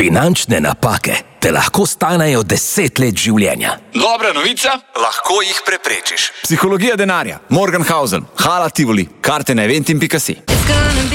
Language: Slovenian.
Finančne napake te lahko stanejo 10 let življenja. Dobra novica, lahko jih preprečiš. Psihologija denarja, Morgenhausen, Hala Tivoli, karte na eventim.si.